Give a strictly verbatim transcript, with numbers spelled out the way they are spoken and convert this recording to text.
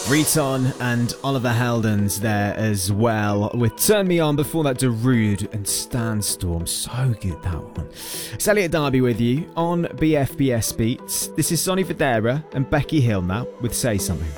Riton and Oliver Heldens there as well with Turn Me On. Before that, Darude and Standstorm. So good, that one. It's Elliot Darby with you on B F B S Beats. This is Sonny Fodera and Becky Hill now with Say Something.